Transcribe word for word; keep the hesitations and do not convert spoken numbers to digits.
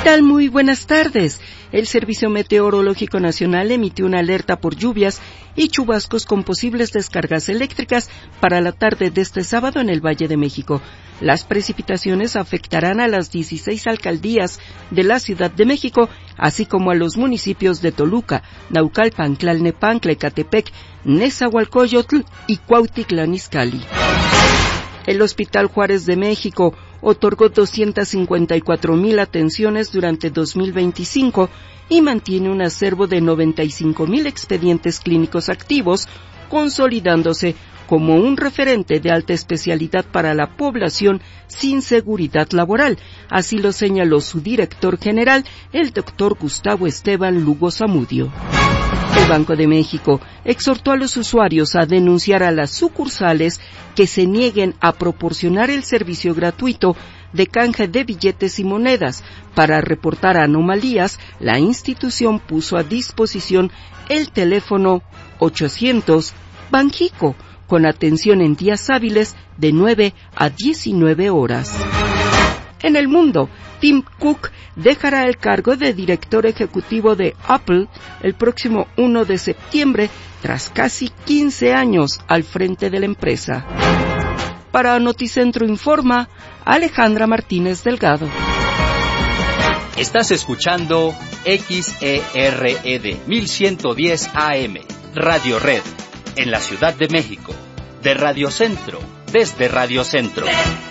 tal? Muy buenas tardes. El Servicio Meteorológico Nacional emitió una alerta por lluvias y chubascos con posibles descargas eléctricas para la tarde de este sábado en el Valle de México. Las precipitaciones afectarán a las dieciséis alcaldías de la Ciudad de México, así como a los municipios de Toluca, Naucalpan, Tlalnepantla, Ecatepec, Nezahualcóyotl y Cuautitlán Izcalli. El Hospital Juárez de México otorgó doscientas cincuenta y cuatro mil atenciones durante dos mil veinticinco y mantiene un acervo de noventa y cinco mil expedientes clínicos activos, consolidándose como un referente de alta especialidad para la población sin seguridad laboral. Así lo señaló su director general, el doctor Gustavo Esteban Lugo Zamudio. El Banco de México exhortó a los usuarios a denunciar a las sucursales que se nieguen a proporcionar el servicio gratuito de canje de billetes y monedas. Para reportar anomalías, la institución puso a disposición el teléfono ochocientos Banjico, con atención en días hábiles de nueve a diecinueve horas. En el mundo, Tim Cook dejará el cargo de director ejecutivo de Apple el próximo primero de septiembre, tras casi quince años al frente de la empresa. Para Noticentro Informa, Alejandra Martínez Delgado. Estás escuchando X E R E D mil ciento diez A M, Radio Red, en la Ciudad de México, de Radio Centro, desde Radio Centro.